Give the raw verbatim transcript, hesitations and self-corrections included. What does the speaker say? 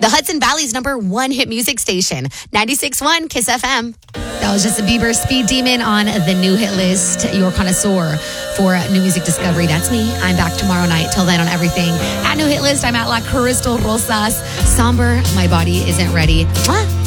the Hudson Valley's number one hit music station, ninety-six point one Kiss F M. That was Justin Bieber, Speed Demon on the new hit list, your connoisseur for new music discovery. That's me. I'm back tomorrow night. Till then on everything. At New Hit List, I'm at La Crystal Rosas. Somber, my body isn't ready. Mwah.